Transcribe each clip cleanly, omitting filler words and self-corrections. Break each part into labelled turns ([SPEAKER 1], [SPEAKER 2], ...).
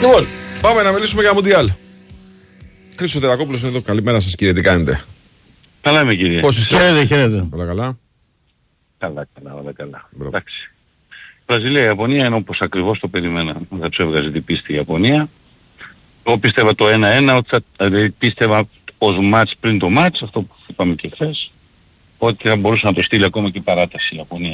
[SPEAKER 1] Λοιπόν, πάμε να μιλήσουμε για Μουντιάλ. Χρήστο Τερακόπουλος είναι εδώ. Καλημέρα σας, κύριε, τι κάνετε?
[SPEAKER 2] Καλά είμαι, κύριε.
[SPEAKER 1] Πώς είστε?
[SPEAKER 3] Χαίρετε.
[SPEAKER 1] Όλα καλά.
[SPEAKER 2] Όλα καλά. Εντάξει. Βραζιλία-Ιαπωνία είναι όπως ακριβώς το περιμένα. Θα τους έβγαζε την πίστη η Ιαπωνία. Εγώ πίστευα το 1-1, δηλαδή πίστευα ως μάτς πριν το μάτς, αυτό που είπαμε και χθες, ότι θα μπορούσε να το στείλει ακόμα και παράταση η Ιαπωνία.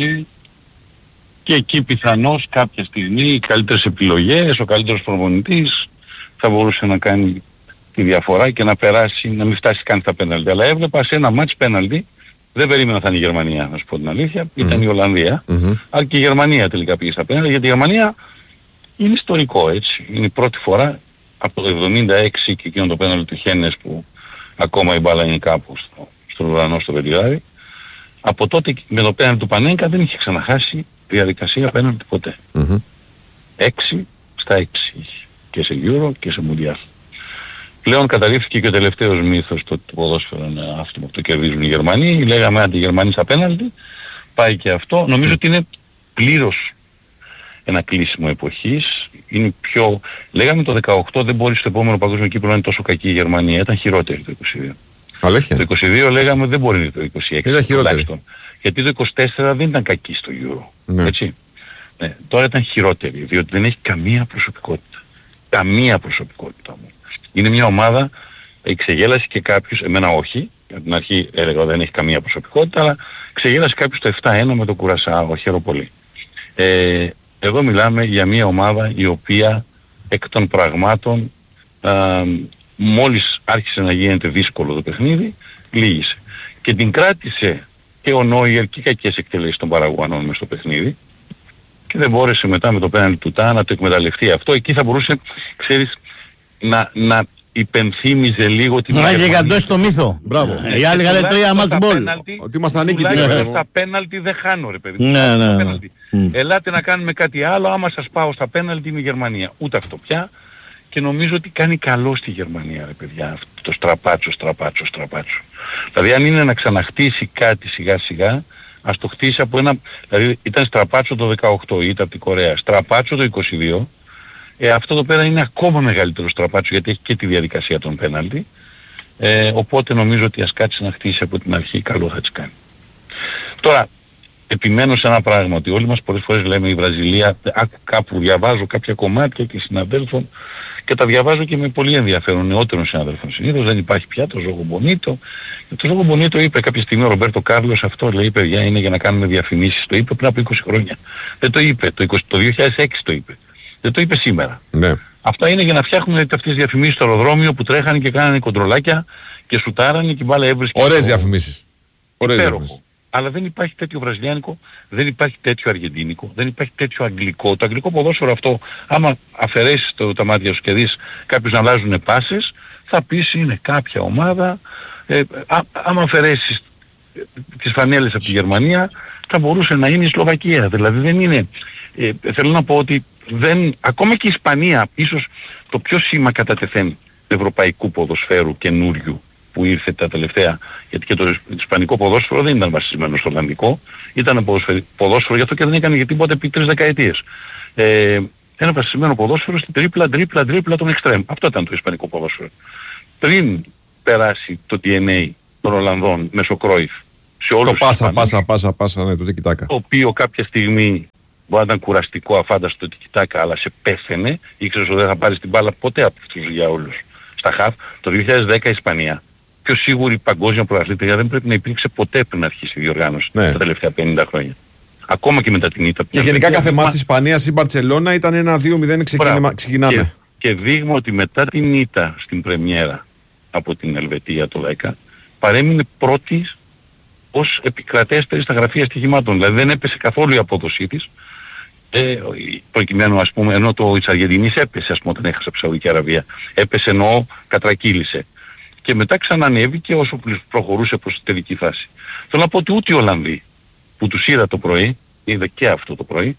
[SPEAKER 2] Και εκεί πιθανώς κάποια στιγμή οι καλύτερες επιλογές, ο καλύτερος προπονητής θα μπορούσε να κάνει τη διαφορά και να περάσει, να μην φτάσει καν στα πέναλτι. Αλλά έβλεπα σε ένα μάτς πέναλτι, δεν περίμενα θα είναι η Γερμανία, να σου πω την αλήθεια, ήταν η Ολλανδία, αλλά και η Γερμανία τελικά πήγε στα πέναλτι, γιατί η Γερμανία είναι ιστορικό, έτσι. Είναι η πρώτη φορά από το 76 και εκείνο το πέναλτι του Χένες που ακόμα η μπάλα είναι κάπου στον ουρανό στο Βελιγράδι. Από τότε με το πέναλτι του Πανέγκα δεν είχε ξαναχάσει διαδικασία πέναλτι ποτέ. 6 στα 6 και σε Euro και σε Mundial. Πλέον καταλήφθηκε και ο τελευταίος μύθος το ποδόσφαιρο είναι αυτό που το κερδίζουν οι Γερμανοί. Λέγαμε αν οι Γερμανοί στα πέναλτι, πάει και αυτό. Νομίζω ότι είναι πλήρως ένα κλείσιμο εποχής. Είναι πιο... Λέγαμε το 18 δεν μπορεί στο επόμενο παγκόσμιο κύπελλο να είναι τόσο κακή η Γερμανία. Ήταν χειρότερη το 22.
[SPEAKER 1] Αλήθεια.
[SPEAKER 2] Το 22 λέγαμε δεν μπορεί το 26.
[SPEAKER 1] Ήταν χειρότερη.
[SPEAKER 2] Γιατί το 24 δεν ήταν κακή στο Euro. Ναι. Έτσι. Ναι. Τώρα ήταν χειρότερη, διότι δεν έχει καμία προσωπικότητα. Καμία προσωπικότητα μου. Είναι μια ομάδα, ξεγέλασε και κάποιους, εμένα όχι, από την αρχή έλεγα δεν έχει καμία προσωπικότητα, αλλά ξεγέλασε κάποιους το 7-1 με το Κουρασάο, χαίρομαι πολύ. Εδώ μιλάμε για μια ομάδα η οποία εκ των πραγμάτων μόλις άρχισε να γίνεται δύσκολο το παιχνίδι, λύγησε. Και την κράτησε και ο Νόιερ και κακές εκτελέσεις των Παραγουανών μες στο παιχνίδι και δεν μπόρεσε μετά με το πέναλτι του Τά να το εκμεταλλευτεί αυτό. Εκεί θα μπορούσε, ξέρεις, να υπενθύμιζε λίγο την...
[SPEAKER 3] Να είχε γαντώσει το μύθο.
[SPEAKER 1] Μπράβο.
[SPEAKER 3] Οι άλλοι είχαν 3 μάτς μπολ.
[SPEAKER 1] Ότι ήμασταν νίκητοι.
[SPEAKER 2] Στα πέναλτι δεν χάνω ρε παιδί.
[SPEAKER 3] Ναι.
[SPEAKER 2] Ελάτε να κάνουμε κάτι άλλο, άμα σας πάω στα πέναλτι είναι η Γερμανία. Ούτε αυτό πια. Και νομίζω ότι κάνει καλό στη Γερμανία ρε παιδιά. Αυτό το στραπάτσο. Δηλαδή αν είναι να ξαναχτίσει κάτι σιγά σιγά, ας το χτίσει από ένα... Δηλαδή ήταν στραπάτσο το 18, ήταν από την Κορέα. Στραπάτσο το 22. Αυτό εδώ πέρα είναι ακόμα μεγαλύτερο στραπάτσο γιατί έχει και τη διαδικασία των πέναλτι. Οπότε νομίζω ότι ας κάτσει να χτίσει από την αρχή, καλό θα της κάνει. Τώρα, επιμένω σε ένα πράγμα, ότι όλοι μας πολλές φορές λέμε η Βραζιλία, κάπου διαβάζω κάποια κομμάτια και συναδέλφων και τα διαβάζω και με πολύ ενδιαφέρον νεότερων συναδέλφων. Συνήθως δεν υπάρχει πια το Ζόγο Μπονίτο. Το Ζόγο Μπονίτο είπε κάποια στιγμή ο Ρομπέρτο Κάρλος αυτό, λέει παιδιά είναι για να κάνουμε διαφημίσεις. Το είπε πριν από 20 χρόνια. Δεν το είπε, το 2006 το είπε. Δεν το είπε σήμερα.
[SPEAKER 1] Ναι.
[SPEAKER 2] Αυτά είναι για να φτιάχνουν αυτές τις διαφημίσεις στο αεροδρόμιο που τρέχανε και κάνανε κοντρολάκια και σουτάρανε και η μπάλα έβρισκε.
[SPEAKER 1] Ωραίες διαφημίσεις.
[SPEAKER 2] Αλλά δεν υπάρχει τέτοιο βραζιλιάνικο, δεν υπάρχει τέτοιο αργεντίνικο, δεν υπάρχει τέτοιο αγγλικό. Το αγγλικό ποδόσφαιρο αυτό, άμα αφαιρέσεις τα μάτια σου και δεις κάποιους να αλλάζουν πάσες, θα πεις είναι κάποια ομάδα. Άμα αφαιρέσεις τις φανέλες από τη Γερμανία, θα μπορούσε να είναι η Σλοβακία. Δηλαδή δεν είναι... θέλω να πω ότι ακόμα και η Ισπανία, ίσως το πιο σήμα κατά τεθέν ευρωπαϊκού ποδοσφαίρου καινούριου που ήρθε τα τελευταία, γιατί και το ισπανικό ποδόσφαιρο δεν ήταν βασισμένο στο ολλανδικό, ήταν ποδόσφαιρο γι' αυτό και δεν έκανε για τίποτα επί 3 δεκαετίες. Ένα βασισμένο ποδόσφαιρο στην τρίπλα των εξτρέμ. Αυτό ήταν το ισπανικό ποδόσφαιρο. Πριν περάσει το DNA των Ολλανδών μέσω Κρόιφ σε όλους τους Ισπανούς,
[SPEAKER 1] πάσα, ναι, το τικιτάκα.
[SPEAKER 2] το οποίο κάποια στιγμή μπορεί να ήταν κουραστικό, αφάνταστο το τικιτάκα, αλλά σε πέθαινε, ήξερες ότι δεν θα πάρεις την μπάλα ποτέ από αυτούς για όλους. Στα χαφ, το 2010 η Ισπανία, πιο σίγουρη παγκόσμια πρωταθλήτρια δεν πρέπει να υπήρξε ποτέ πριν αρχίσει η διοργάνωση τα τελευταία 50 χρόνια. Ακόμα και μετά την ήττα.
[SPEAKER 1] Και γενικά κάθε μάτς της Ισπανίας ή Μπαρτσελώνα ήταν ένα 2-0 ξεκινάμε.
[SPEAKER 2] Και δείγμα ότι μετά την ήττα στην πρεμιέρα από την Ελβετία το 10 παρέμεινε πρώτη ως επικρατέστερη στα γραφεία στοιχημάτων. Δηλαδή δεν έπεσε καθόλου η απόδοσή της. Προκειμένου ας πούμε, ενώ το της Αργεντινής έπεσε ας πούμε όταν έχασε από τη Σαουδική Αραβία. Έπεσε εννοώ κατρακύλησε. Και μετά ξανανέβηκε όσο προχωρούσε προς τη τελική φάση. Θέλω να πω ότι ούτε οι Ολλανδοί που τους είδα το πρωί, είδα και αυτό το πρωί,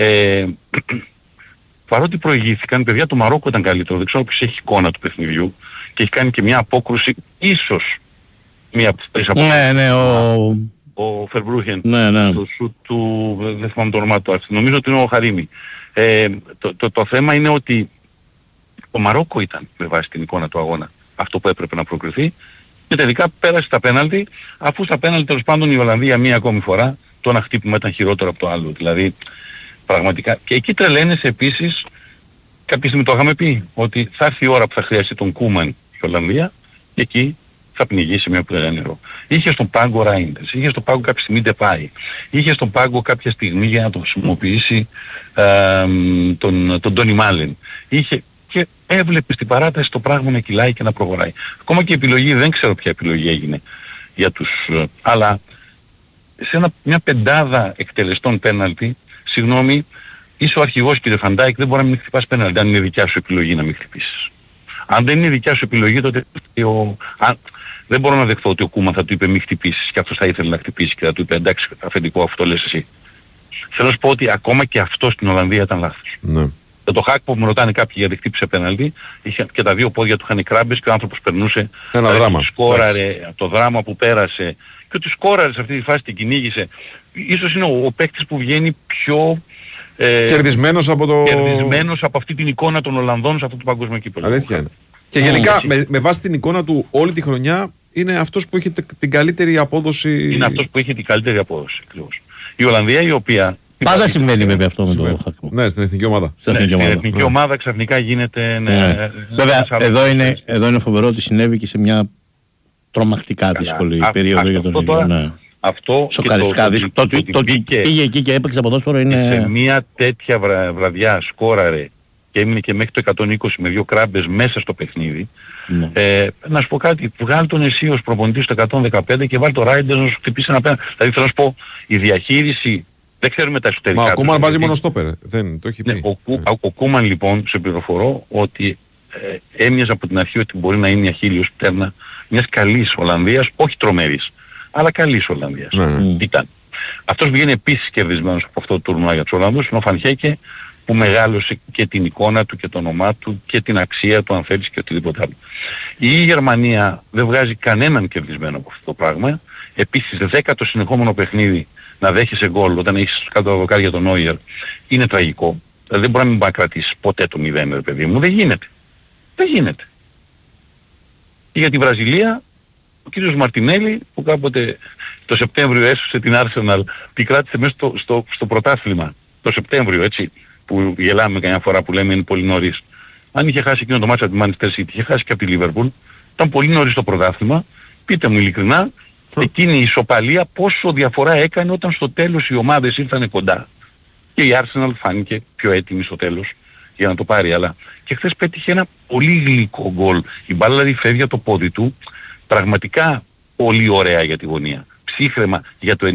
[SPEAKER 2] παρότι προηγήθηκαν, παιδιά το Μαρόκο ήταν καλύτερο, δεν ξέρω ποιος έχει εικόνα του παιχνιδιού και έχει κάνει και μια απόκρουση, ίσως μία από τις τρεις απόκρουσεις. Ο Φερμπρούχεν, το σουτ του, δεν θυμάμαι το όνομά του, νομίζω ότι είναι ο Χαρίμι. Το θέμα είναι ότι Το Μαρόκο ήταν με βάση την εικόνα του αγώνα αυτό που έπρεπε να προκριθεί και τελικά πέρασε στα πέναλτι, αφού στα πέναλτι τέλος πάντων η Ολλανδία μία ακόμη φορά το ένα χτύπημα ήταν χειρότερο από το άλλο. Δηλαδή πραγματικά. Και εκεί τρελαίνεσαι επίσης, κάποια στιγμή το είχαμε πει, ότι θα έρθει η ώρα που θα χρειαστεί τον Κούμαν η Ολλανδία και εκεί θα πνιγήσει μια πλέον νερό. Είχε στον πάγκο Ράιντερς, είχε στον πάγκο κάποια στιγμή Ντεπάι, είχε στον πάγκο κάποια στιγμή για να τον χρησιμοποιήσει τον Τόνι Μάλεν. Και έβλεπε στην παράταση το πράγμα να κυλάει και να προχωράει. Ακόμα και η επιλογή, δεν ξέρω ποια επιλογή έγινε για τους... αλλά σε μια πεντάδα εκτελεστών πέναλτι, συγγνώμη, είσαι ο αρχηγός κύριε Φαντάικ, δεν μπορεί να μην χτυπάς πέναλτι αν είναι δικιά σου επιλογή να μην χτυπήσεις. Αν δεν είναι δικιά σου επιλογή, τότε δεν μπορώ να δεχθώ ότι ο Κούμαν θα του είπε μη χτυπήσεις και αυτός θα ήθελε να χτυπήσει και θα του είπε εντάξει αφεντικό αυτό λες εσύ. Θέλω να σου πω ότι ακόμα και αυτό στην Ολλανδία ήταν λάθος. Ναι. Το χάκ που μου ρωτάνε κάποιοι γιατί χτύπησε πέναλτι, είχε και τα δύο πόδια του είχαν κράμπες και ο άνθρωπος περνούσε.
[SPEAKER 1] Ένα δράμα.
[SPEAKER 2] Σκόραρε το δράμα που πέρασε και ότι σκόραρε σε αυτή τη φάση την κυνήγησε. Ίσως είναι ο παίκτης που βγαίνει πιο
[SPEAKER 1] κερδισμένος
[SPEAKER 2] από αυτή την εικόνα των Ολλανδών σε αυτό το παγκόσμιο κύπελλο.
[SPEAKER 1] Αλήθεια είναι. Και γενικά με βάση την εικόνα του όλη τη χρονιά είναι αυτός που έχει την καλύτερη απόδοση.
[SPEAKER 2] Είναι αυτός που έχει την καλύτερη απόδοση. Ακριβώς. Η Ολλανδία η οποία...
[SPEAKER 3] Πάντα συμβαίνει βέβαια αυτό με το Χάκπο.
[SPEAKER 1] Ναι, στην εθνική ομάδα.
[SPEAKER 2] Στην εθνική ομάδα ξαφνικά γίνεται...
[SPEAKER 3] Βέβαια εδώ είναι φοβερό ότι συνέβη και σε μια τρομακτικά δύσκολη περίοδο για τον ίδιο.
[SPEAKER 2] Αυτό
[SPEAKER 3] σοκαριστικά δύσκολο. Το ότι πήγε εκεί και έπαιξε ποδόσφαιρο είναι...
[SPEAKER 2] Σε μια τέτοια βραδιά σκόραρε και έμεινε και μέχρι το 120 με δύο κράμπες μέσα στο παιχνίδι. Να σου πω κάτι, βγάλει τον εσύ ως προπονητής στο 115 και βάλει το Ράιντερς να σου χτυπήσει ένα πέναλτι. Δηλαδή θέλω να σου πω, η διαχείριση, δεν ξέρουμε τα εσωτερικά.
[SPEAKER 1] Μα ο Κούμαν βάζει μόνο στόπερ, δεν το έχει πει.
[SPEAKER 2] Ο Κούμαν λοιπόν, σε πληροφορώ, ότι έμοιαζε από την αρχή ότι μπορεί να είναι η αχίλιος πτέρνα μιας καλής Ολλανδίας, όχι τρομερής, αλλά καλής Ολλανδίας. Ήταν. Αυτός βγαίνει επίσης κερδισμένος από αυτό το τουρνουά για τους Ολλανδούς, είναι ο Φανχέκε που μεγάλωσε και την εικόνα του και το όνομά του και την αξία του αν θέλεις και οτιδήποτε άλλο. Η Γερμανία δεν βγάζει κανέναν κερδισμένο από αυτό το πράγμα. Επίσης 10ο συνεχόμενο παιχνίδι να δέχεσαι γκολ όταν έχεις κάτω από δοκάρια τον Νόιερ είναι τραγικό. Δηλαδή δεν μπορεί να μην κρατήσεις ποτέ το 0 ρε παιδί μου. Δεν γίνεται. Δεν γίνεται. Και για τη Βραζιλία ο κύριος Μαρτινέλη που κάποτε το Σεπτέμβριο έσωσε την Arsenal και κράτησε μέσα στο πρωτάθλημα. Το Σεπτέμβριο έτσι που γελάμε καμιά φορά που λέμε είναι πολύ νωρίς. Αν είχε χάσει εκείνο το μάτσα από τη Manchester City, είχε χάσει και από τη Liverpool, ήταν πολύ νωρίς το πρωτάθλημα. Πείτε μου ειλικρινά, εκείνη η ισοπαλία πόσο διαφορά έκανε όταν στο τέλος οι ομάδες ήρθαν κοντά. Και η Arsenal φάνηκε πιο έτοιμη στο τέλος για να το πάρει. Αλλά και χθες πέτυχε ένα πολύ γλυκό γκολ. Η μπάλα δηλαδή φεύγει από το πόδι του, πραγματικά πολύ ωραία για τη γωνία. Ψύχρεμα για το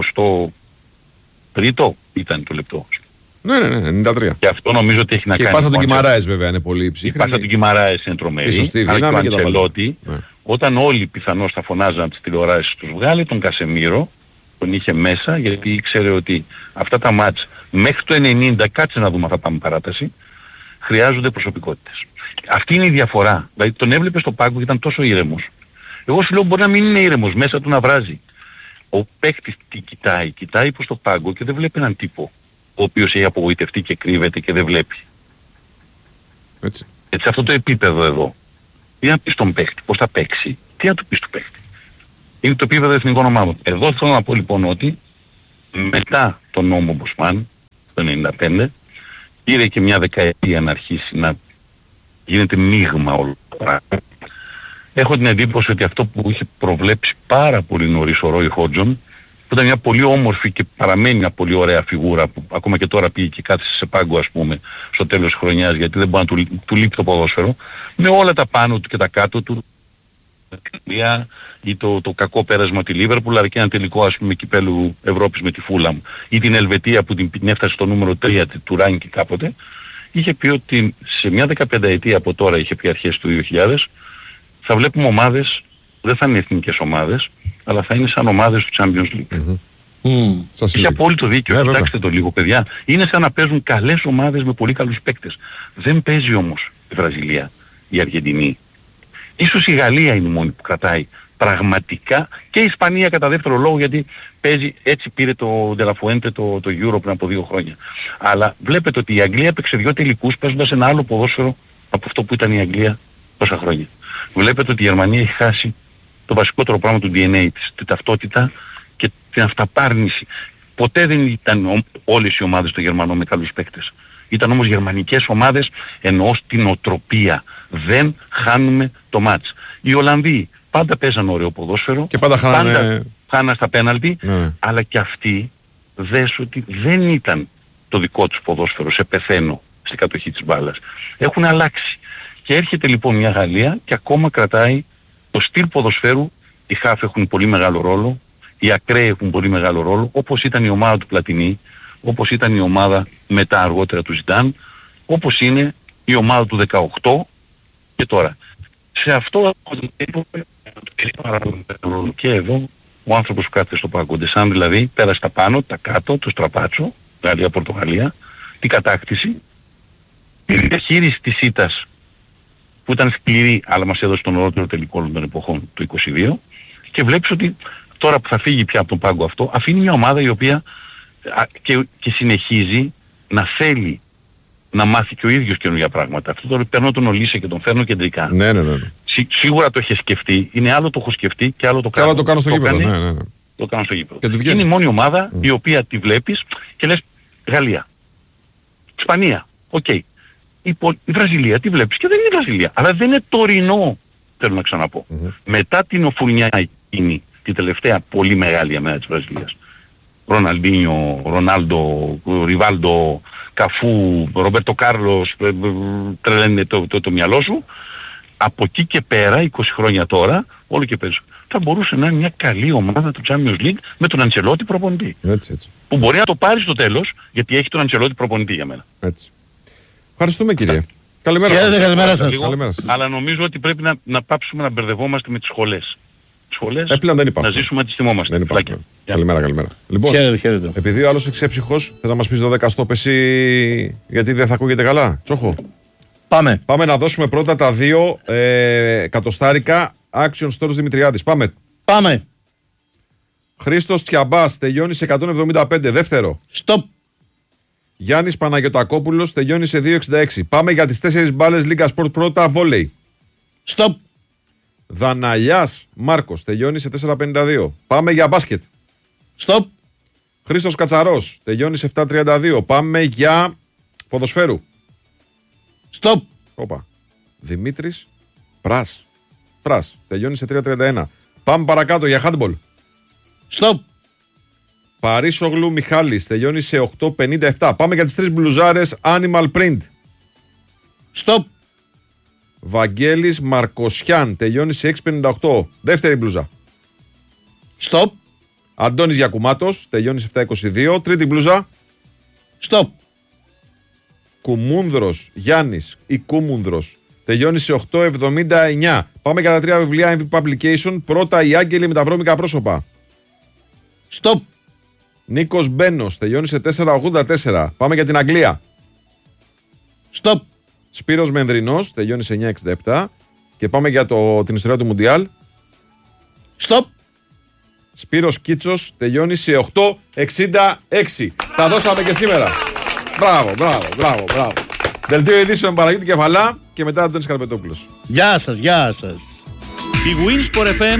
[SPEAKER 2] 93ο ήταν το λεπτό.
[SPEAKER 1] Ναι, 93.
[SPEAKER 2] Και αυτό νομίζω ότι έχει να κάνει.
[SPEAKER 1] Και η πάσα του Γκιμαράες βέβαια είναι πολύ ψύχρεμη.
[SPEAKER 2] Η πάσα του Γκιμαράες είναι τρομερή.
[SPEAKER 1] Σωστή δύναμη και τα
[SPEAKER 2] όταν όλοι πιθανώς θα φωνάζαν τις τηλεοράσεις τους, βγάλει τον Κασεμίρο, τον είχε μέσα γιατί ήξερε ότι αυτά τα μάτς μέχρι το 90, κάτσε να δούμε, θα πάμε παράταση, χρειάζονται προσωπικότητες. Αυτή είναι η διαφορά. Δηλαδή τον έβλεπε στο πάγκο και ήταν τόσο ήρεμος. Εγώ σου λέω μπορεί να μην είναι ήρεμος, μέσα του να βράζει. Ο παίκτης τι κοιτάει προς το πάγκο και δεν βλέπει έναν τύπο ο οποίος έχει απογοητευτεί και κρύβεται και δεν βλέπει. Έτσι σε αυτό το επίπεδο εδώ. Τι να πεις τον παίκτη, πώς θα παίξει, τι να του πεις του παίκτη. Είναι το επίπεδο εθνικών ομάδων. Εδώ θέλω να πω λοιπόν ότι μετά τον νόμο Μποσμάν, το 1995, πήρε και μια δεκαετία να αρχίσει να γίνεται μείγμα όλο το πράγμα. Έχω την εντύπωση ότι αυτό που είχε προβλέψει πάρα πολύ νωρίς ο Ρόι Χότζον, που ήταν μια πολύ όμορφη και παραμένει μια πολύ ωραία φιγούρα που ακόμα και τώρα πήγε και κάθισε σε πάγκο ας πούμε στο τέλος της χρονιάς γιατί δεν μπορεί να του λείπει το ποδόσφαιρο, με όλα τα πάνω του και τα κάτω του ή το κακό πέρασμα τη Λίβερπουλ, αλλά και ένα τελικό ας πούμε κυπέλου Ευρώπης με τη Φούλαμ ή την Ελβετία που την έφτασε στο νούμερο 3 του Ράγκη κάποτε, είχε πει ότι σε μια 15 ετία από τώρα, είχε πει αρχές του 2000, θα βλέπουμε ομάδες που δεν θα είναι εθνικές ομάδες, αλλά θα είναι σαν ομάδες του Champions League. Έχει απόλυτο δίκιο. Κοιτάξτε το λίγο παιδιά. Είναι σαν να παίζουν καλές ομάδες με πολύ καλούς παίκτες. Δεν παίζει όμως η Βραζιλία, η Αργεντινή. Ίσως η Γαλλία είναι η μόνη που κρατάει πραγματικά και η Ισπανία κατά δεύτερο λόγο γιατί παίζει, έτσι πήρε το Ντελαφουέντε το Euro πριν από 2 χρόνια. Αλλά βλέπετε ότι η Αγγλία έπαιξε 2 τελικούς παίζοντας ένα άλλο ποδόσφαιρο από αυτό που ήταν η Αγγλία τόσα χρόνια. Βλέπετε ότι η Γερμανία έχει χάσει το βασικότερο πράγμα του DNA της, την ταυτότητα και την αυταπάρνηση. Ποτέ δεν ήταν όλες οι ομάδες των Γερμανών με καλούς παίκτες. Ήταν όμως γερμανικές ομάδες, εννοώ στην οτροπία. Δεν χάνουμε το μάτς. Οι Ολλανδοί πάντα παίζαν ωραίο ποδόσφαιρο
[SPEAKER 1] και πάντα
[SPEAKER 2] χάναν στα πέναλτι, αλλά και αυτοί δες ότι δεν ήταν το δικό τους ποδόσφαιρο, σε πεθαίνω στην κατοχή της μπάλας. Έχουν αλλάξει. Και έρχεται λοιπόν μια Γαλλία και ακόμα κρατάει το στυλ ποδοσφαίρου. Οι χαφ έχουν πολύ μεγάλο ρόλο, οι ακραίοι έχουν πολύ μεγάλο ρόλο, όπως ήταν η ομάδα του Πλατινί, όπως ήταν η ομάδα μετά αργότερα του Ζιντάν, όπως είναι η ομάδα του 18 και τώρα. Σε αυτό και εδώ ο άνθρωπος που κάθεται στο πάγκο, σαν δηλαδή πέρασε τα πάνω, τα κάτω, το στραπάτσο, Γαλλία-Πορτογαλία, την κατάκτηση, τη διαχείριση της ήττας που ήταν σκληρή, αλλά μας έδωσε τον ωραιότερο τελικό όλων των εποχών του 22, και βλέπεις ότι τώρα που θα φύγει πια από τον πάγκο αυτό, αφήνει μια ομάδα η οποία και συνεχίζει να θέλει να μάθει και ο ίδιος καινούργια πράγματα. Αυτό τώρα παίρνω τον Ολύσε και τον φέρνω κεντρικά.
[SPEAKER 1] Ναι.
[SPEAKER 2] Σίγουρα το είχε σκεφτεί, είναι άλλο το έχω σκεφτεί και άλλο το κάνω.
[SPEAKER 1] Και άλλο το κάνω στο γήπεδο. Ναι.
[SPEAKER 2] Το κάνω στο γήπεδο. Είναι η μόνη ομάδα η οποία τη βλέπεις και λες Γαλλία, Ισπανία, οκ. Η Βραζιλία τη βλέπεις και δεν είναι η Βραζιλία. Αλλά δεν είναι τωρινό, θέλω να ξαναπώ. Μετά την οφουρνιά εκείνη, τη τελευταία πολύ μεγάλη αμένα της Βραζιλίας, Ροναλντίνιο, Ρονάλντο, Ριβάλντο, Καφού, Ρομπέρτο Κάρλος, τρελαίνει το μυαλό σου. Από εκεί και πέρα, 20 χρόνια τώρα, όλο και περισσότερο, θα μπορούσε να είναι μια καλή ομάδα του Champions League με τον Αντσελότη προπονητή.
[SPEAKER 1] Έτσι.
[SPEAKER 2] Που μπορεί να το πάρει στο τέλος, γιατί έχει τον Αντσελότη προπονητή για μένα.
[SPEAKER 1] Έτσι. Ευχαριστούμε κύριε. Καλημέρα σας.
[SPEAKER 2] Αλλά νομίζω ότι πρέπει να πάψουμε να μπερδευόμαστε με τις σχολές.
[SPEAKER 1] Πλέον δεν υπάρχουν.
[SPEAKER 2] Να ζήσουμε να τις θυμόμαστε.
[SPEAKER 1] Καλημέρα. Λοιπόν,
[SPEAKER 3] χαίρετε.
[SPEAKER 1] επειδή ο άλλος εξέψυχος, θες να μας πεις 12 στόπ εσύ, γιατί δεν θα ακούγεται καλά. Τσόχο. Πάμε να δώσουμε πρώτα τα 2 εκατοστάρικα Action Stores Δημητριάδης. Πάμε. Χρήστος Τσιαμπάς τελειώνει σε 175. Δεύτερο.
[SPEAKER 3] Stop.
[SPEAKER 1] Γιάννης Παναγιωτακόπουλος τελειώνει σε 266. Πάμε για τις 4 μπάλες Λίγκα Sport πρώτα βόλεϊ.
[SPEAKER 3] Stop.
[SPEAKER 1] Δαναλιάς Μάρκος τελειώνει σε 4,52. Πάμε για μπάσκετ.
[SPEAKER 3] Stop.
[SPEAKER 1] Χρήστος Κατσαρός τελειώνει σε 7,32. Πάμε για ποδοσφαίρου.
[SPEAKER 3] Stop.
[SPEAKER 1] Όπα. Δημήτρης Πράς τελειώνει σε 3,31. Πάμε παρακάτω για handball.
[SPEAKER 3] Stop.
[SPEAKER 1] Παρίσογλου Μιχάλης τελειώνει σε 8,57. Πάμε για τις 3 μπλουζάρες Animal Print.
[SPEAKER 3] Stop.
[SPEAKER 1] Βαγγέλης Μαρκοσιάν τελειώνει σε 6,58. Δεύτερη μπλουζά.
[SPEAKER 3] Stop.
[SPEAKER 1] Αντώνης Γιακουμάτος τελειώνει σε 7,22. Τρίτη μπλουζά.
[SPEAKER 3] Stop.
[SPEAKER 1] Κουμούνδρος Γιάννης ή Κούμουνδρος τελειώνει σε 8,79. Πάμε για τα 3 βιβλία MVP Publication. Πρώτα οι Άγγελοι με τα βρώμικα πρόσωπα.
[SPEAKER 3] Stop.
[SPEAKER 1] Νίκος Μπένος τελειώνει σε 4,84. Πάμε για την Αγγλία.
[SPEAKER 3] Stop.
[SPEAKER 1] Σπύρος Μενδρινός τελειώνει σε 9,67. Και πάμε για την ιστορία του Μουντιάλ.
[SPEAKER 3] Stop.
[SPEAKER 1] Σπύρος Κίτσος τελειώνει σε 8,66. Τα δώσαμε και σήμερα. Μπράβο. Δελτίο ειδήσεων με Παναγιώτη Κεφαλά και μετά Αντώνης Καρπετόπουλος.
[SPEAKER 3] Γεια σας.
[SPEAKER 4] Η Winsport FM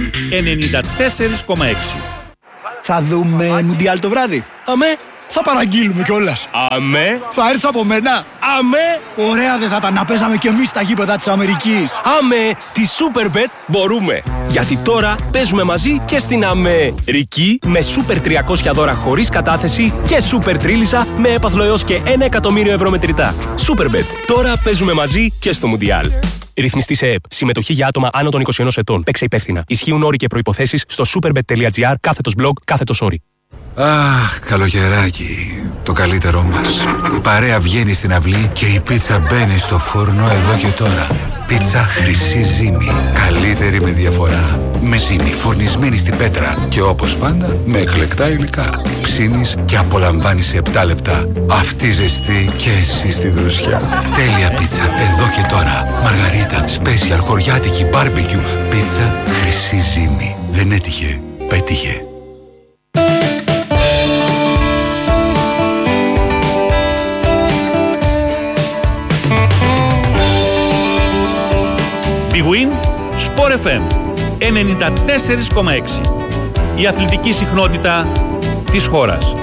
[SPEAKER 4] 94,6.
[SPEAKER 5] Θα δούμε Μουντιάλ το βράδυ.
[SPEAKER 4] Αμέ.
[SPEAKER 5] Θα παραγγείλουμε κιόλας.
[SPEAKER 4] Αμέ.
[SPEAKER 5] Θα έρθεις από μένα.
[SPEAKER 4] Αμέ.
[SPEAKER 5] Ωραία δεν θα ήταν να παίζαμε κι εμείς στα γήπεδα της Αμερικής.
[SPEAKER 4] Αμέ. Τη Superbet μπορούμε. Γιατί τώρα παίζουμε μαζί και στην Αμερική με Super 300 δώρα χωρίς κατάθεση και Super Τρίλισσα με έπαθλο έως και 1 εκατομμύριο ευρώ μετρητά. Superbet. Τώρα παίζουμε μαζί και στο Μουντιάλ. Ρυθμιστή σε ΕΕΠ. Συμμετοχή για άτομα άνω των 21 ετών. Παίξε υπεύθυνα. Ισχύουν όροι και προϋποθέσεις στο superbet.gr/blog/.
[SPEAKER 6] Αχ, καλοκαιράκι. Το καλύτερό μας. Η παρέα βγαίνει στην αυλή και η πίτσα μπαίνει στο φούρνο εδώ και τώρα. Πίτσα Χρυσή Ζύμη. Καλύτερη με διαφορά. Με ζύμη φουρνισμένη στην πέτρα. Και όπως πάντα με εκλεκτά υλικά. Ψήνεις και απολαμβάνεις σε 7 λεπτά. Αυτή ζεστή και εσύ στη δροσιά. Τέλεια πίτσα εδώ και τώρα. Μαργαρίτα, special, χωριάτικη, μπάρμπεκιου. Πίτσα Χρυσή Ζύμη. Δεν έτυχε, πέτυχε.
[SPEAKER 7] Big Win, Sport FM 94,6. Η αθλητική συχνότητα της χώρας.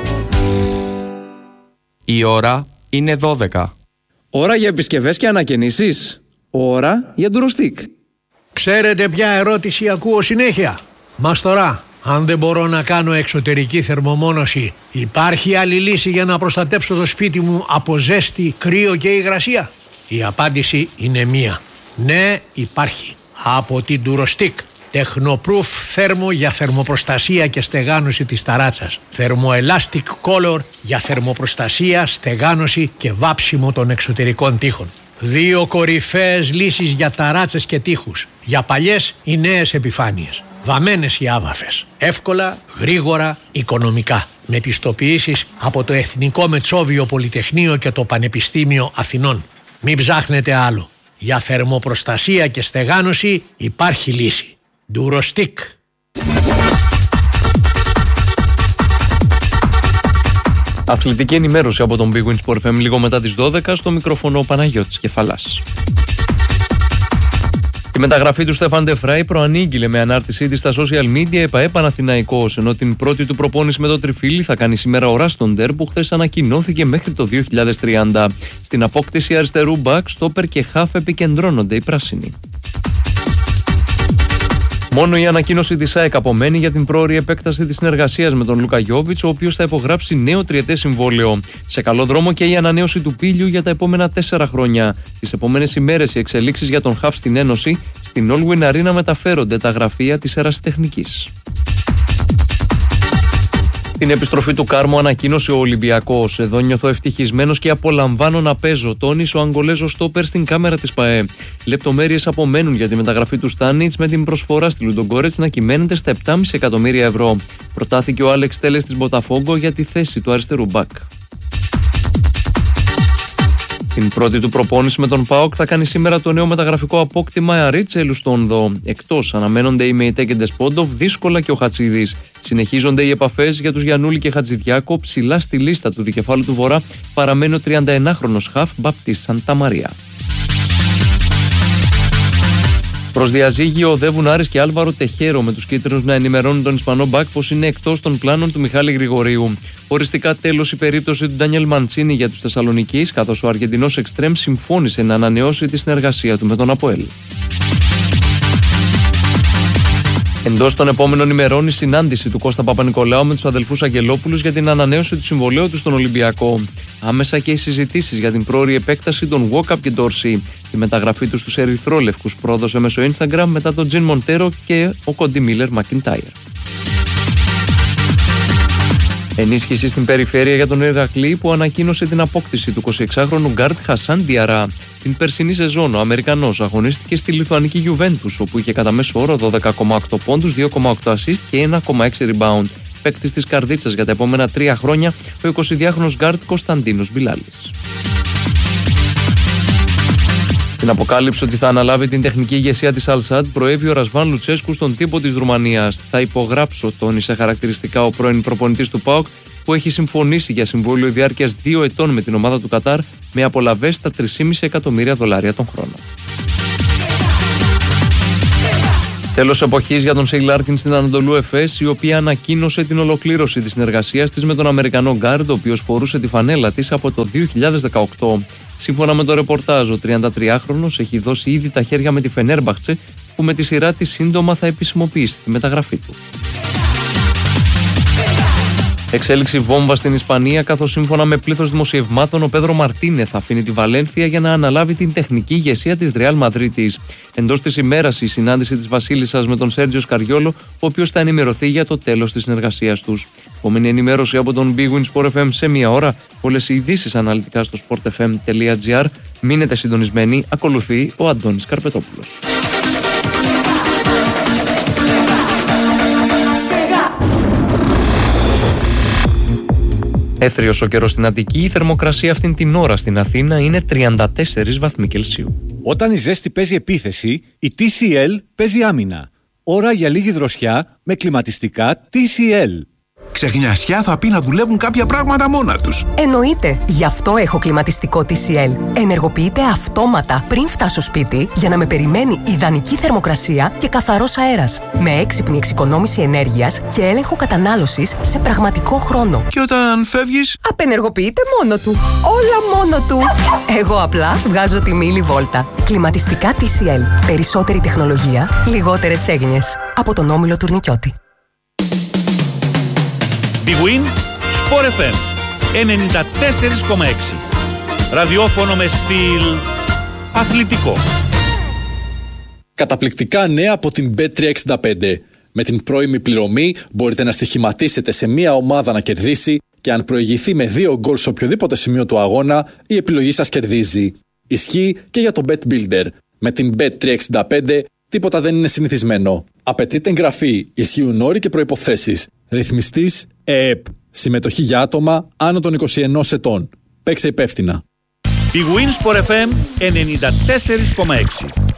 [SPEAKER 8] Η ώρα είναι 12.
[SPEAKER 9] Ώρα για επισκευές και ανακαινήσεις. Ώρα για ντουροστικ.
[SPEAKER 10] Ξέρετε ποια ερώτηση ακούω συνέχεια? Μαστορά, αν δεν μπορώ να κάνω εξωτερική θερμομόνωση, υπάρχει άλλη λύση για να προστατέψω το σπίτι μου από ζέστη, κρύο και υγρασία? Η απάντηση είναι μία. Ναι, υπάρχει. Από την ντουροστικ. Τεχνοπρούφ θέρμο για θερμοπροστασία και στεγάνωση της ταράτσας. Θερμοελάστικ Color για θερμοπροστασία, στεγάνωση και βάψιμο των εξωτερικών τοίχων. 2 κορυφαίες λύσεις για ταράτσες και τοίχους. Για παλιές ή νέες επιφάνειες. Βαμμένες ή άβαφες. Εύκολα, γρήγορα, οικονομικά. Με πιστοποιήσεις από το Εθνικό Μετσόβιο Πολυτεχνείο και το Πανεπιστήμιο Αθηνών. Μην ψάχνετε άλλο. Για θερμοπροστασία και στεγάνωση υπάρχει λύση. Ντουροστικ.
[SPEAKER 8] Αθλητική ενημέρωση από τον Big Win Sport FM λίγο μετά τις 12, στο μικρόφωνο ο Παναγιώτης Κεφαλάς. Η μεταγραφή του Στέφαν Ντεφράι προανήγγειλε με ανάρτησή της στα social media ΕΠΑΕ Παναθηναϊκός, ενώ την πρώτη του προπόνηση με το τριφύλι θα κάνει σήμερα ο Ράστοντερ, που χθες ανακοινώθηκε μέχρι το 2030. Στην απόκτηση αριστερού μπακ, στόπερ και χαφ επικεντρώνονται οι πράσινοι. Μόνο η ανακοίνωση της ΑΕΚ απομένει για την πρόωρη επέκταση της συνεργασίας με τον Λούκα Γιόβιτς, ο οποίος θα υπογράψει νέο τριετές συμβόλαιο. Σε καλό δρόμο και η ανανέωση του Πίλιου για τα επόμενα 4 χρόνια. Τις επόμενες ημέρες οι εξελίξεις για τον χαφ στην Ένωση. Στην All-Win Arena μεταφέρονται τα γραφεία της ερασιτεχνικής. Την επιστροφή του Κάρμο ανακοίνωσε ο Ολυμπιακός. Εδώ νιώθω ευτυχισμένος και απολαμβάνω να παίζω, τόνισε ο Αγγολέζος στόπερ στην κάμερα της ΠΑΕ. Λεπτομέρειες απομένουν για τη μεταγραφή του Στάνιτς, με την προσφορά στη Λουντογκόρετς να κυμαίνεται στα 7,5 εκατομμύρια ευρώ. Προτάθηκε ο Άλεξ Τέλες της Μποταφόγκο για τη θέση του αριστερού μπακ. Την πρώτη του προπόνηση με τον ΠΑΟΚ θα κάνει σήμερα το νέο μεταγραφικό απόκτημα Αρίτσε Ελουστόνδο. Εκτός αναμένονται οι Μεϊτέ και Ντεσπόντοφ, δύσκολα και ο Χατσίδης. Συνεχίζονται οι επαφές για τους Γιαννούλη και Χατζηδιάκο. Ψηλά στη λίστα του δικεφάλου του Βορρά παραμένει ο 31χρονος χαφ Μπαπτίστ Σανταμαρία. Προς διαζύγιο οδεύουν Άρης και Άλβαρο Τεχέρο, με τους κίτρινους να ενημερώνουν τον Ισπανό μπακ πως είναι εκτός των πλάνων του Μιχάλη Γρηγορίου. Οριστικά τέλος η περίπτωση του Ντάνιελ Μαντσίνη για τους Θεσσαλονικείς, καθώς ο Αργεντινός Εξτρέμ συμφώνησε να ανανεώσει τη συνεργασία του με τον ΑΠΟΕΛ. Εντός των επόμενων ημερών η συνάντηση του Κώστα Παπα-Νικολάου με τους αδελφούς Αγγελόπουλους για την ανανέωση του συμβολαίου του στον Ολυμπιακό. Άμεσα και οι συζητήσεις για την πρόωρη επέκταση των Walkup και Ντόρση. Η μεταγραφή τους στους Ερυθρόλευκους πρόδωσε μέσω Instagram μετά τον Τζιν Μοντέρο και ο Κόντι Μίλερ Μακιντάιρ. Ενίσχυση στην περιφέρεια για τον Ηρακλή, που ανακοίνωσε την απόκτηση του 26χρονου γκάρτ Χασάν Διαρά. Την περσινή σεζόν ο Αμερικανός αγωνίστηκε στη Λιθουανική Γιουβέντους, όπου είχε κατά μέσο όρο 12,8 πόντους, 2,8 assist και 1,6 rebound. Παίκτης της Καρδίτσας για τα επόμενα 3 χρόνια, ο 22χρονος γκάρτ Κωνσταντίνος Μπιλάλης. Στην αποκάλυψη ότι θα αναλάβει την τεχνική ηγεσία της Αλσάντ, προέβη ο Ρασβάν Λουτσέσκου στον τύπο της Ρουμανίας. Θα υπογράψω, τόνισε χαρακτηριστικά ο πρώην προπονητής του ΠΑΟΚ, που έχει συμφωνήσει για συμβόλαιο διάρκειας 2 ετών με την ομάδα του Κατάρ, με απολαβές στα $3,5 εκατομμύρια τον χρόνο. Τέλος εποχής για τον Σέι Λάρκιν στην Ανατολού Εφές, η οποία ανακοίνωσε την ολοκλήρωση της συνεργασίας της με τον Αμερικανό γκάρντ, ο οποίος φορούσε τη φανέλα της από το 2018. Σύμφωνα με το ρεπορτάζ, ο 33χρονος έχει δώσει ήδη τα χέρια με τη Φενέρμπαχτσε, που με τη σειρά της σύντομα θα επισημοποιήσει τη μεταγραφή του. Εξέλιξη βόμβα στην Ισπανία, καθώς σύμφωνα με πλήθος δημοσιευμάτων ο Πέδρο Μαρτίνε θα αφήνει τη Βαλένθια για να αναλάβει την τεχνική ηγεσία της Ρεάλ Μαδρίτης. Εντός της ημέρας η συνάντηση της Βασίλισσας με τον Σέρτζιο Σκαριόλο, ο οποίος θα ενημερωθεί για το τέλος της συνεργασίας τους. Επόμενη ενημέρωση από τον Big Win Sport FM σε 1 ώρα. Όλες οι ειδήσεις αναλυτικά στο sportfm.gr. Μείνετε συντονισμένοι, ακολουθεί ο Αντώνης Καρπετόπουλος. Έθριος ο καιρός στην Αττική, η θερμοκρασία αυτήν την ώρα στην Αθήνα είναι 34 βαθμοί Κελσίου.
[SPEAKER 11] Όταν η ζέστη παίζει επίθεση, η TCL παίζει άμυνα. Ώρα για λίγη δροσιά με κλιματιστικά TCL.
[SPEAKER 6] Ξεχνιασιά θα πει να δουλεύουν κάποια πράγματα μόνα τους.
[SPEAKER 12] Εννοείται. Γι' αυτό έχω κλιματιστικό TCL. Ενεργοποιείται αυτόματα πριν φτάσω σπίτι για να με περιμένει ιδανική θερμοκρασία και καθαρός αέρας. Με έξυπνη εξοικονόμηση ενέργειας και έλεγχο κατανάλωσης σε πραγματικό χρόνο.
[SPEAKER 6] Και όταν φεύγεις?
[SPEAKER 12] Απενεργοποιείται μόνο του. Όλα μόνο του. Εγώ απλά βγάζω τη μίλη βόλτα. Κλιματιστικά TCL. Περισσότερη τεχνολογία, λιγότερες έγνοιες. Από τον Όμιλο Τουρνικιώτη.
[SPEAKER 7] Big Win, Sport FM 94,6. Ραδιόφωνο με στυλ αθλητικό.
[SPEAKER 13] Καταπληκτικά νέα από την Bet365. Με την πρώιμη πληρωμή μπορείτε να στοιχηματίσετε σε μία ομάδα να κερδίσει και αν προηγηθεί με 2 γκολ σε οποιοδήποτε σημείο του αγώνα, η επιλογή σας κερδίζει. Ισχύει και για το Bet Builder. Με την Bet365 τίποτα δεν είναι συνηθισμένο. Απαιτείται εγγραφή, ισχύουν όροι και προϋποθέσεις. Ρυθμιστής ΕΕΠ. Συμμετοχή για άτομα άνω των 21 ετών. Παίξε υπεύθυνα.
[SPEAKER 7] Big Win Sport FM 94,6.